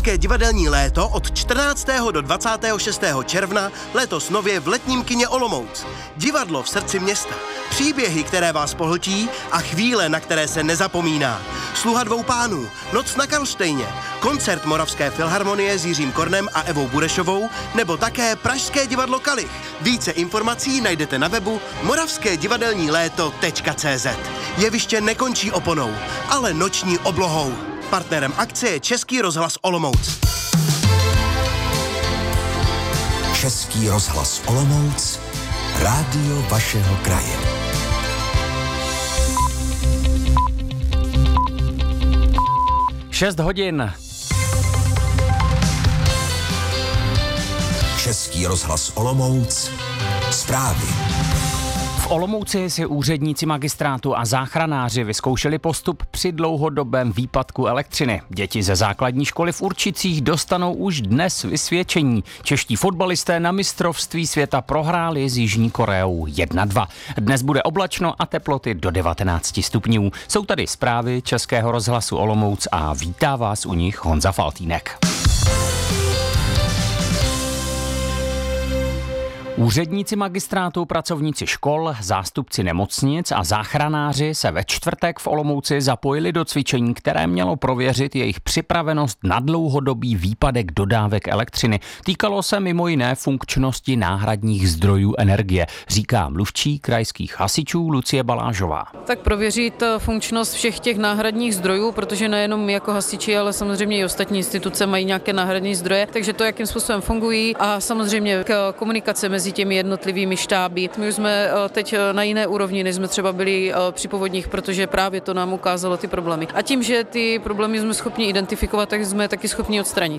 Moravské divadelní léto od 14. do 26. června letos nově v letním kině Olomouc. Divadlo v srdci města. Příběhy, které vás pohltí a chvíle, na které se nezapomíná. Sluha dvou pánů, Noc na Karlštejně, koncert Moravské filharmonie s Jiřím Kornem a Evou Burešovou, nebo také Pražské divadlo Kalich. Více informací najdete na webu moravskédivadelníléto.cz. Jeviště nekončí oponou, ale noční oblohou. Partnerem akce je Český rozhlas Olomouc. Český rozhlas Olomouc, rádio vašeho kraje. Šest hodin. Český rozhlas Olomouc, zprávy. V Olomouci si úředníci magistrátu a záchranáři vyzkoušeli postup při dlouhodobém výpadku elektřiny. Děti ze základní školy v Určicích dostanou už dnes vysvědčení. Čeští fotbalisté na mistrovství světa prohráli s Jižní Koreou 1-2. Dnes bude oblačno a teploty do 19 stupňů. Jsou tady zprávy Českého rozhlasu Olomouc a vítá vás u nich Honza Faltýnek. Úředníci magistrátu, pracovníci škol, zástupci nemocnic a záchranáři se ve čtvrtek v Olomouci zapojili do cvičení, které mělo prověřit jejich připravenost na dlouhodobý výpadek dodávek elektřiny. Týkalo se mimo jiné funkčnosti náhradních zdrojů energie, říká mluvčí krajských hasičů Lucie Balážová. Tak prověřit funkčnost všech těch náhradních zdrojů, protože nejenom my jako hasiči, ale samozřejmě i ostatní instituce mají nějaké náhradní zdroje, takže to, jakým způsobem fungují a samozřejmě komunikace mezi těmi jednotlivými štáby. My už jsme teď na jiné úrovni, než jsme třeba byli při povodních, protože právě to nám ukázalo ty problémy. A tím, že ty problémy jsme schopni identifikovat, tak jsme taky schopni odstranit.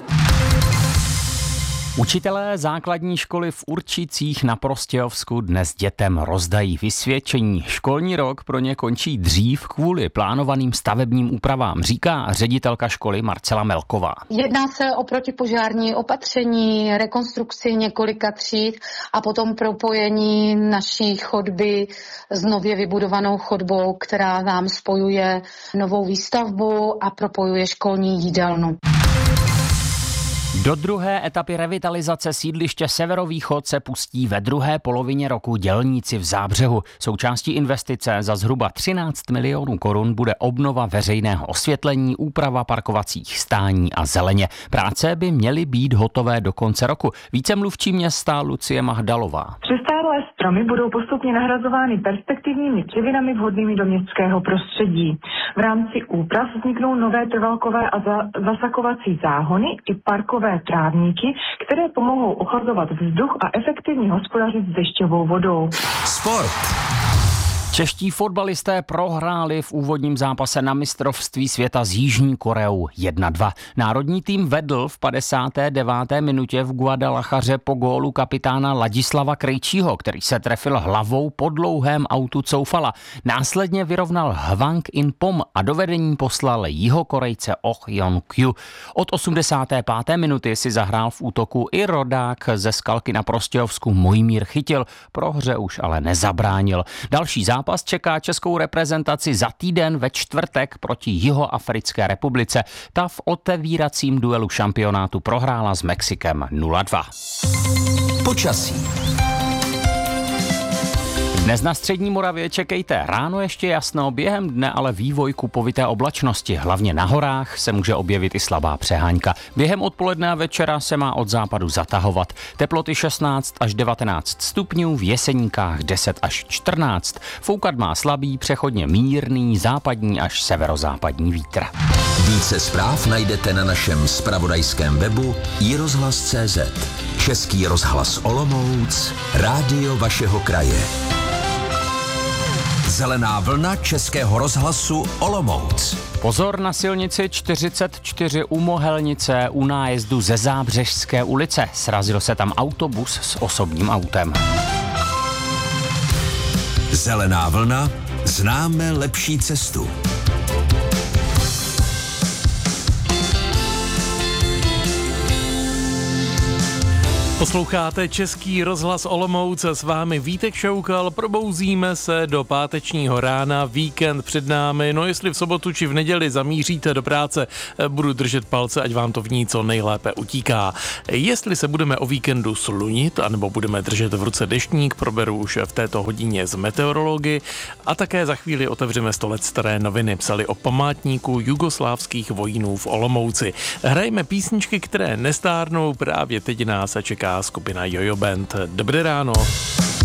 Učitelé základní školy v Určicích na Prostějovsku dnes dětem rozdají vysvědčení. Školní rok pro ně končí dřív kvůli plánovaným stavebním úpravám, říká ředitelka školy Marcela Melková. Jedná se o protipožární opatření, rekonstrukci několika tříd a potom propojení naší chodby s nově vybudovanou chodbou, která nám spojuje novou výstavbu a propojuje školní jídelnu. Do druhé etapy revitalizace sídliště Severovýchod se pustí ve druhé polovině roku dělníci v Zábřehu. Součástí investice za zhruba 13 milionů korun bude obnova veřejného osvětlení, úprava parkovacích stání a zeleně. Práce by měly být hotové do konce roku. Více mluvčí města Lucie Mahdalová. Přestárlé stromy budou postupně nahrazovány perspektivními dřevinami vhodnými do městského prostředí. V rámci úprav vzniknou nové trvalkové a zasakovací záhony i parkové trávníky, které pomohou ochlazovat vzduch a efektivně hospodařit s dešťovou vodou. Sport. Čeští fotbalisté prohráli v úvodním zápase na mistrovství světa s Jižní Koreou 1-2. Národní tým vedl v 59. minutě v Guadalachaře po gólu kapitána Ladislava Krejčího, který se trefil hlavou po dlouhém autu Coufala. Následně vyrovnal Hwang In-pom a do vedení poslal Jihokorejce Oh Yeon-kyu. Od 85. minuty si zahrál v útoku i rodák ze Skalky na Prostějovsku Mojmír Chytil. Prohře už ale nezabránil. Další zápas čeká českou reprezentaci za týden ve čtvrtek proti Jihoafrické republice. Ta v otevíracím duelu šampionátu prohrála s Mexikem 0-2. Počasí. Dnes na střední Moravě čekejte ráno ještě jasno, během dne ale vývoj kupovité oblačnosti. Hlavně na horách se může objevit i slabá přehánka. Během odpoledne a večera se má od západu zatahovat. Teploty 16 až 19 stupňů, v Jeseníkách 10 až 14. Foukat má slabý, přechodně mírný, západní až severozápadní vítr. Více zpráv najdete na našem zpravodajském webu iRozhlas.cz. Český rozhlas Olomouc, rádio vašeho kraje. Zelená vlna Českého rozhlasu Olomouc. Pozor na silnici 44 u Mohelnice u nájezdu ze Zábřežské ulice. Srazil se tam autobus s osobním autem. Zelená vlna, známe lepší cestu. Posloucháte Český rozhlas Olomouc, s vámi Vítek Šoukal, probouzíme se do pátečního rána, víkend před námi, no jestli v sobotu či v neděli zamíříte do práce, budu držet palce, ať vám to v ní co nejlépe utíká. Jestli se budeme o víkendu slunit, anebo budeme držet v ruce deštník, proberu už v této hodině z meteorology a také za chvíli otevřeme 100 let staré noviny, psali o památníku jugoslávských vojínů v Olomouci. Hrajeme písničky, které nestárnou, právě teď nás čeká skupina Jojo Band. Dobré ráno.